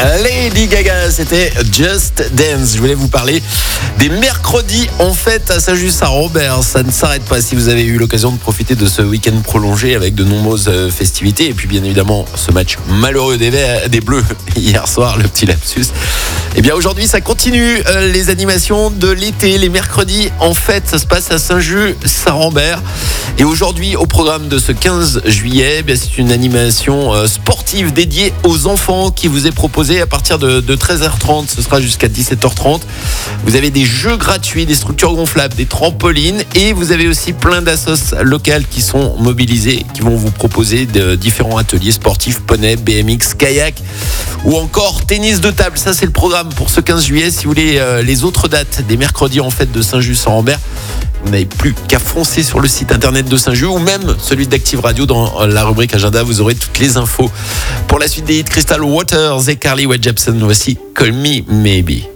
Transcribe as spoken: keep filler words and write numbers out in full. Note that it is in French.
Lady Gaga, c'était Just Dance. Je voulais vous parler des mercredis en fête à Saint-Just-Saint-Robert. Ça ne s'arrête pas si vous avez eu l'occasion de profiter de ce week-end prolongé avec de nombreuses festivités. Et puis bien évidemment, ce match malheureux des, Verts, des Bleus hier soir, le petit lapsus. Et bien aujourd'hui, ça continue euh, les animations de l'été, les mercredis en fête. Ça se passe à Saint-Just-Saint-Robert. Et aujourd'hui, au programme de ce quinze juillet, bien, c'est une animation euh, sportive dédiée aux enfants qui vous est proposée à partir de, de treize heures trente. Ce sera jusqu'à dix-sept heures trente. Vous avez des jeux gratuits, des structures gonflables, des trampolines et vous avez aussi plein d'assos locales qui sont mobilisées, qui vont vous proposer de différents ateliers sportifs, poney, B M X, kayak ou encore tennis de table. Ça, c'est le programme pour ce quinze juillet. Si vous voulez euh, les autres dates des mercredis en fête de Saint-Just-Saint-Robert, vous n'avez plus qu'à foncer sur le site internet de Saint-Just ou même celui d'Active Radio dans la rubrique agenda. Vous aurez toutes les infos. Pour la suite des hits, Crystal Waters et Carly Rae Jepsen. Voici Call Me Maybe.